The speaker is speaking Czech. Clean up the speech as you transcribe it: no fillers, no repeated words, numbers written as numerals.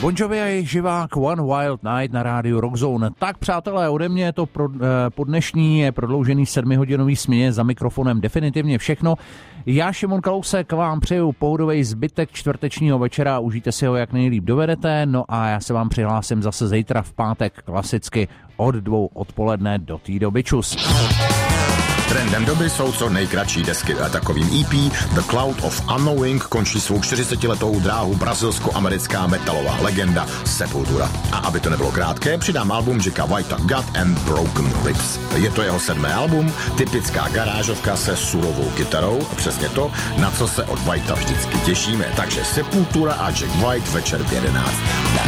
Bon Jovi a jejich živák One Wild Night na rádiu Rockzone. Tak přátelé, ode mě je to po dnešní prodloužený 7hodinový směně za mikrofonem definitivně všechno. Já, Šimon Kalousek, vám přeju pohodový zbytek čtvrtečního večera, užijte si ho jak nejlíp dovedete, no a já se vám přihlásím zase zítra v pátek klasicky od 2 odpoledne do té doby. Čus. Trendem doby jsou co nejkratší desky a takovým EP The Cloud of Unknowing končí svou 40letou dráhu brazilsko-americká metalová legenda Sepultura. A aby to nebylo krátké, přidám album Jacka Whitea God and Broken Ribs. Je to jeho 7. album, typická garážovka se surovou kytarou, přesně to, na co se od Whitea vždycky těšíme. Takže Sepultura a Jack White večer v 11.